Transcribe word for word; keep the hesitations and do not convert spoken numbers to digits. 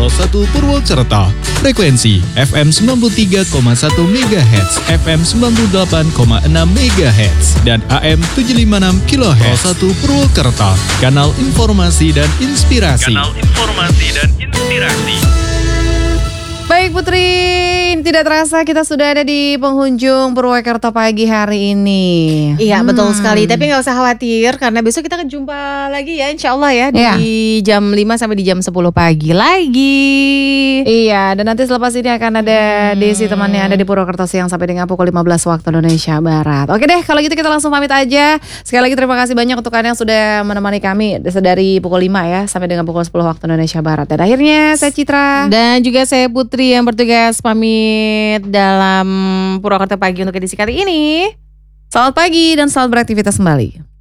satu Purwokerto. Frekuensi F M sembilan puluh tiga koma satu megahertz, F M sembilan puluh delapan koma enam megahertz, dan A M tujuh ratus lima puluh enam kilohertz. satu Purwokerto, kanal informasi dan inspirasi. Kanal informasi dan inspirasi. Baik Putri, tidak terasa kita sudah ada di penghujung Purwokerto pagi hari ini. Iya Hmm. betul sekali, tapi gak usah khawatir karena besok kita akan jumpa lagi ya insya Allah ya di Iya. jam lima sampai di jam sepuluh pagi lagi. Iya, dan nanti selepas ini akan ada Desi temannya ada di Purwokerto siang sampai dengan pukul lima belas waktu Indonesia Barat. Oke deh, kalau gitu kita langsung pamit aja. Sekali lagi terima kasih banyak untuk kalian yang sudah menemani kami dari pukul lima ya sampai dengan pukul sepuluh waktu Indonesia Barat. Dan akhirnya saya Citra Dan juga saya Putri yang bertugas pamit dalam Purwokerto pagi untuk edisi kali ini. Selamat pagi dan selamat beraktivitas kembali.